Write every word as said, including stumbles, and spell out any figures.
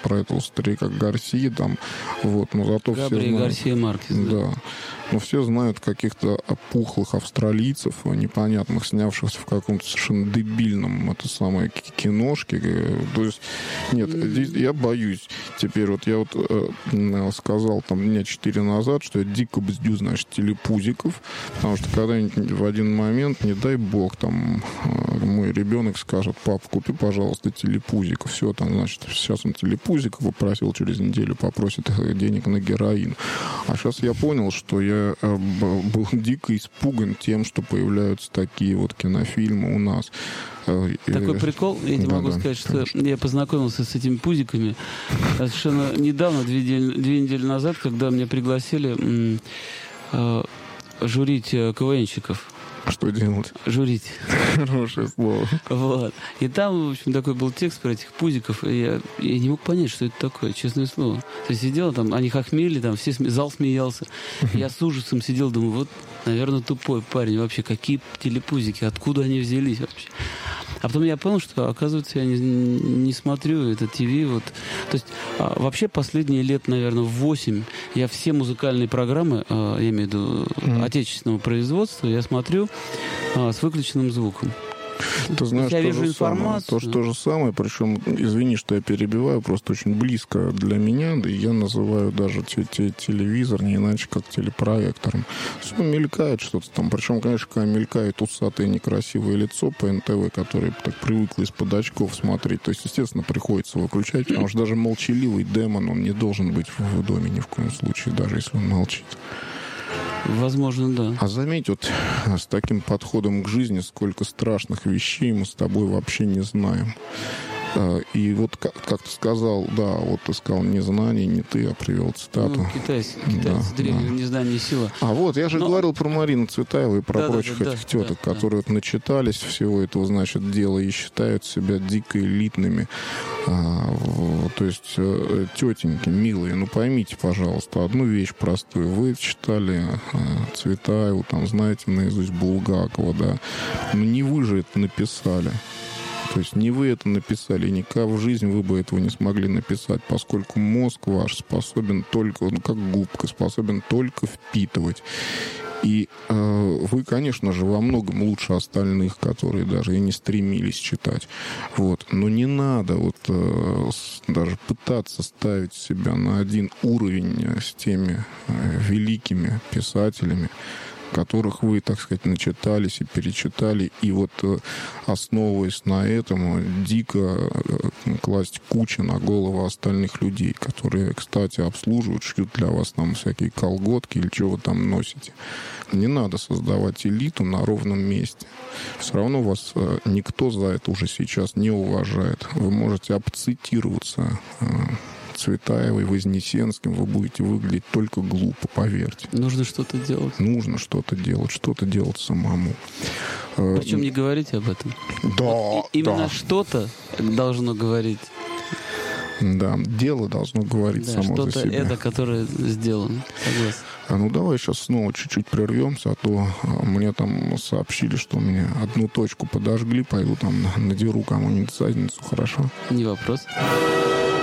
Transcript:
про этого старика Гарсии там, вот, но зато Габриэль все знают... Гарсия Маркес, да. Да. Но все знают каких-то опухлых австралийцев, непонятных, снявшихся в каком-то совершенно дебильном это самое киношке. То есть, нет, здесь я боюсь. Теперь вот я вот э, сказал там дня четыре назад, что я дико бздю, значит, телепузиков, потому что когда-нибудь в один момент, не дай бог, там э, мой ребенок скажет: пап, купи, пожалуйста, телепузиков. Все, там, значит, сейчас он телепузиков попросил, через неделю попросит денег на героин. А сейчас я понял, что я был дико испуган тем, что появляются такие вот кинофильмы у нас. Такой прикол, я тебе да, могу да, сказать, конечно. Что я познакомился с этими пузиками совершенно недавно, две недели, две недели назад, когда меня пригласили м, э, журить КВНщиков. Что делать? Журить. Хорошее слово. Вот. И там, в общем, такой был текст про этих пузиков, и я, я не мог понять, что это такое, честное слово. То есть сидел там, они хохмели, там, все сме... зал смеялся. Я с ужасом сидел, думаю, вот, наверное, тупой парень вообще, какие телепузики, откуда они взялись вообще. А потом я понял, что, оказывается, я не, не смотрю это ТВ. Вот. То есть, а, вообще, последние лет, наверное, восемь я все музыкальные программы, а, я имею в виду mm-hmm. отечественного производства, я смотрю а, с выключенным звуком. Ты знаешь, я то вижу же информацию. Самое, то, то же самое, причем, извини, что я перебиваю, просто очень близко для меня, да и я называю даже те, те, телевизор не иначе, как телепроектором. Все мелькает что-то там, причем, конечно, когда мелькает усатое некрасивое лицо по эн тэ вэ, которое так привыкло из-под очков смотреть, то есть, естественно, приходится выключать, потому что даже молчаливый демон, он не должен быть в доме ни в коем случае, даже если он молчит. Возможно, да. А заметь, вот с таким подходом к жизни, сколько страшных вещей мы с тобой вообще не знаем. И вот, как, как ты сказал, да, вот ты сказал не знание, не ты, а привел цитату. Ну, китайцы, китайцы да, древнего, да. Незнание сила. А вот, я же Но... говорил про Марину Цветаеву и про да, прочих да, да, этих теток, да, которые да. вот начитались всего этого, значит, дела и считают себя дико элитными. А, то есть, тетеньки, милые, ну поймите, пожалуйста, одну вещь простую. Вы читали а, Цветаеву, там, знаете наизусть Булгакова, да. Но не вы же это написали. То есть не вы это написали, никак в жизнь вы бы этого не смогли написать, поскольку мозг ваш способен только, ну, как губка, способен только впитывать. И э, вы, конечно же, во многом лучше остальных, которые даже и не стремились читать. Вот. Но не надо вот э, с, даже пытаться ставить себя на один уровень с теми э, великими писателями, которых вы, так сказать, начитались и перечитали, и вот, основываясь на этом, дико класть кучу на голову остальных людей, которые, кстати, обслуживают, шьют для вас там всякие колготки или что вы там носите. Не надо создавать элиту на ровном месте. Все равно вас никто за это уже сейчас не уважает. Вы можете обцитироваться Цветаевой, Вознесенским, вы будете выглядеть только глупо, поверьте. Нужно что-то делать. Нужно что-то делать, что-то делать самому. Причем не говорите об этом. Да, вот именно да. Что-то должно говорить. Да, дело должно говорить да, само за себя. Что-то это, которое сделано. Согласен. А ну давай сейчас снова чуть-чуть прервемся, а то мне там сообщили, что мне одну точку подожгли, пойду там надеру кому-нибудь задницу, хорошо? Не вопрос.